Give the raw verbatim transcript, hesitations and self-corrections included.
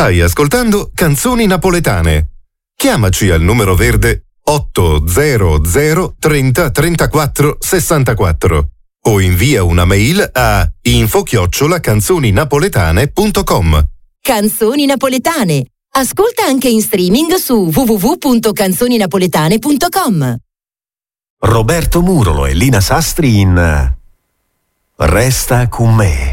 Stai ascoltando Canzoni Napoletane. Chiamaci al numero verde otto zero zero trenta trentaquattro sessantaquattro o invia una mail a info chiocciola canzoninapoletane punto com. Canzoni Napoletane. Ascolta anche in streaming su w w w punto canzoninapoletane punto com. Roberto Murolo e Lina Sastri in Resta con me.